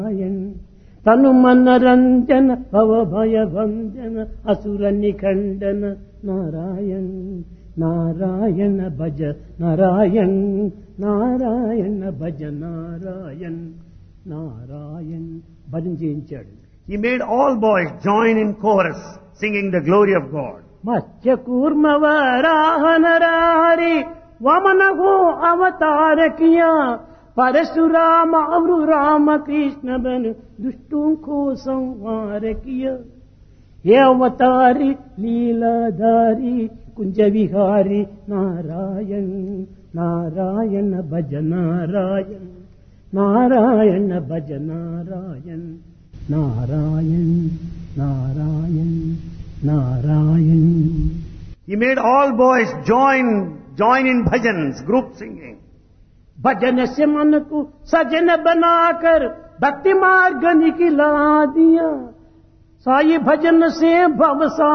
తను మనరంజన భవ భయ భంజన అసుర నిఖండన నారాయణ నారాయణ భజ నారాయణ నారాయణ భజ నారాయణ నారాయణ భజన చేయించాడు. He made all boys join in chorus singing the glory of God. మత్స్య కూర్మ వరాహ నరహరి వమన గో అవతార కియా परशुराम अवरु राम कृष्ण बन दुष्टों को संहार किया. हे अवतारी लीलाधारी कुंज विहारी नारायण नारायण भज नारायण नारायण भज Narayan Narayan Narayan Narayan. He made all boys join in bhajans, group singing. भजन से मन को सजन बनाकर भक्ति मार्ग निकला दिया. साई भजन से भव